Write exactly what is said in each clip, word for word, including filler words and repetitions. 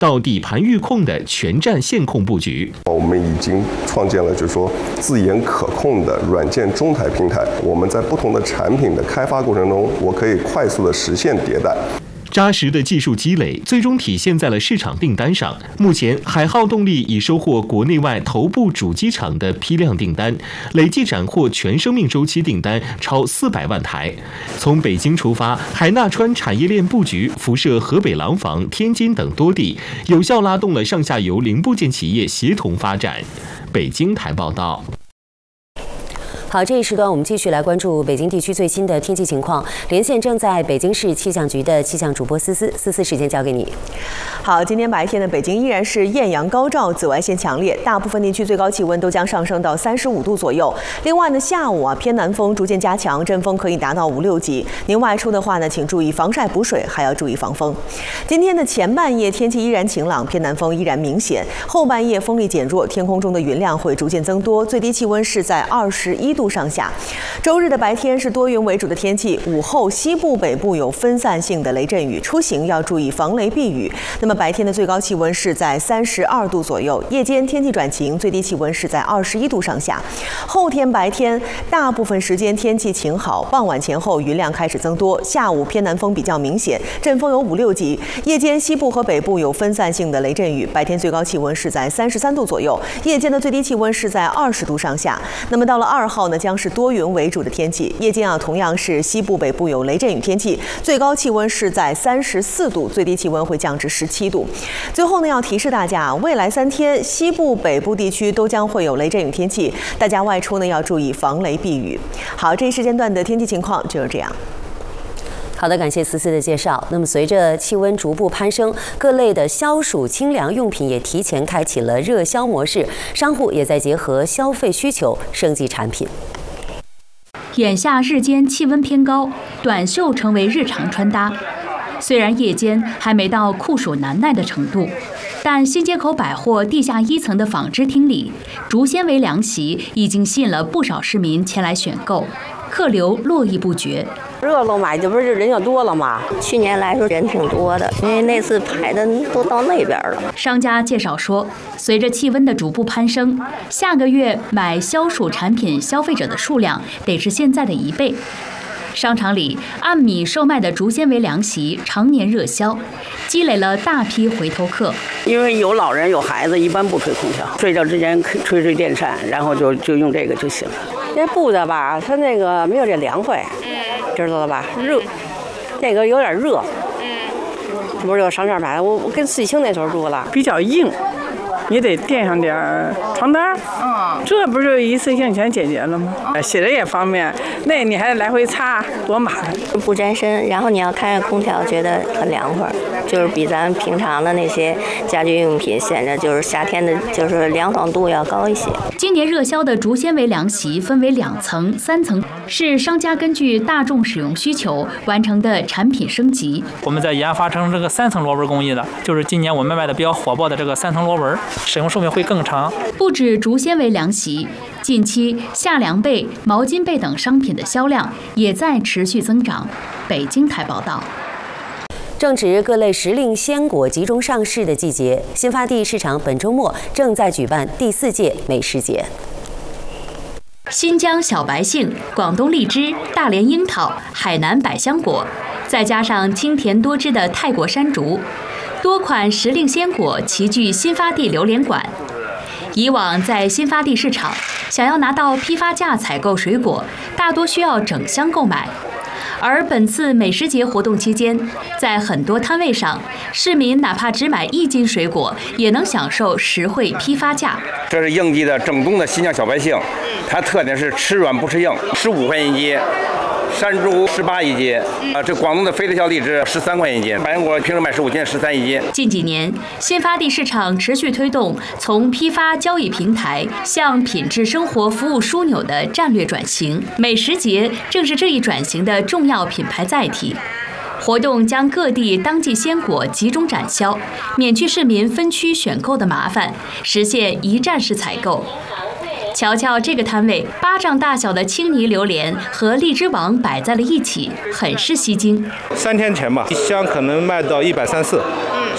到底盘预控的全站线控布局。 我们已经创建了就是说自研可控的软件中台平台，我们在不同的产品的开发过程中，我可以快速的实现迭代。 扎实的技术积累最终体现在了市场订单上。目前，海浩动力已收获国内外头部主机厂的批量订单，累计斩获全生命周期订单超四百万台。从北京出发，海纳川产业链布局辐射河北廊坊、天津等多地，有效拉动了上下游零部件企业协同发展。北京台报道。 好，这一时段我们继续来关注北京地区最新的天气情况。连线正在北京市气象局的气象主播思思，思思，时间交给你。 好，今天白天呢，北京依然是艳阳高照，紫外线强烈，大部分地区最高气温都将上升到三十五度左右。另外呢，下午啊，偏南风逐渐加强，阵风可以达到五六级。您外出的话呢，请注意防晒补水，还要注意防风。今天的前半夜天气依然晴朗，偏南风依然明显，后半夜风力减弱，天空中的云量会逐渐增多，最低气温是在二十一度上下。周日的白天是多云为主的天气，午后西部北部有分散性的雷阵雨，出行要注意防雷避雨。那么白天的最高气温是在三十二度左右，夜间天气转晴，最低气温是在二十一度上下。后天白天大部分时间天气晴好，傍晚前后云量开始增多，下午偏南风比较明显，阵风有五六级。夜间西部和北部有分散性的雷阵雨，白天最高气温是在三十三度左右，夜间的最低气温是在二十度上下。那么到了二号呢，将是多云为主的天气，夜间啊同样是西部北部有雷阵雨天气，最高气温是在三十四度，最低气温会降至十七度。最后呢，要提示大家，未来三天西部北部地区都将会有雷阵雨天气，大家外出呢要注意防雷避雨。好，这一时间段的天气情况就是这样。 好的，感谢思思的介绍。那么，随着气温逐步攀升，各类的消暑清凉用品也提前开启了热销模式，商户也在结合消费需求升级产品。 眼下日间气温偏高，短袖成为日常穿搭。虽然夜间还没到酷暑难耐的程度，但新街口百货地下一层的纺织厅里，竹纤维凉席已经吸引了不少市民前来选购，客流络绎不绝。 热了嘛，这不是人就多了嘛？去年来说人挺多的，因为那次排的都到那边了。 商家介绍说，随着气温的逐步攀升，下个月买消暑产品消费者的数量得是现在的一倍。商场里按米售卖的竹纤维凉席常年热销，积累了大批回头客。 因为有老人有孩子，一般不吹空调，睡觉之前吹吹电扇，然后就就用这个就行了。这布的吧，它那个没有这凉快，知道了吧？热，这个有点热。这不是有商店买的，我我跟四季青那时候住了， 比较硬。也得垫上点床单，嗯，这不是一次性全解决了吗？洗的也方便，那你还来回擦，多麻烦。 不沾身，然后你要开着空调，觉得很凉快，就是比咱平常的那些家居用品显得就是夏天的，就是凉爽度要高一些。 今年热销的竹纤维凉席分为两层、三层，是商家根据大众使用需求完成的产品升级。 我们在研发成这个三层螺纹工艺的，就是今年我们卖的比较火爆的这个三层螺纹。使用寿命会更长。 不止竹纤维凉席，近期夏凉被、毛巾被等商品的销量也在持续增长。北京台报道。 正值各类时令鲜果集中上市的季节，新发地市场本周末正在举办第四届美食节。 新疆小白杏、广东荔枝、大连樱桃、海南百香果，再加上清甜多汁的泰国山竹。多款时令鲜果齐聚新发地榴莲馆。以往在新发地市场，想要拿到批发价采购水果，大多需要整箱购买。而本次美食节活动期间，在很多摊位上，市民哪怕只买一斤水果，也能享受实惠批发价。 这是应季的正宗的新疆小白杏，它特点是吃软不吃硬，十五块钱一斤。山竹十八一斤，啊，这广东的飞得笑荔枝十三块钱一斤，百香果平时卖十五斤，十三一斤。 近几年，新发地市场持续推动从批发交易平台向品质生活服务枢纽的战略转型，美食节正是这一转型的重要品牌载体。活动将各地当季鲜果集中展销，免去市民分区选购的麻烦，实现一站式采购。瞧瞧这个摊位，巴掌大小的青泥榴莲和荔枝王摆在了一起，很是吸睛。 三天前吧，一箱可能卖到一百三四，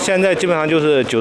现在基本上就是九